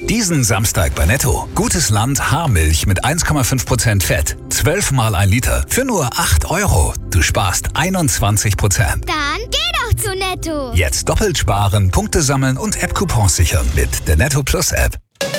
Diesen Samstag bei Netto. Gutes Land Haarmilch mit 1,5% Fett. 12 mal 1 Liter für nur 8 Euro. Du sparst 21%. Dann geh doch zu Netto. Jetzt doppelt sparen, Punkte sammeln und App-Coupons sichern mit der Netto Plus App.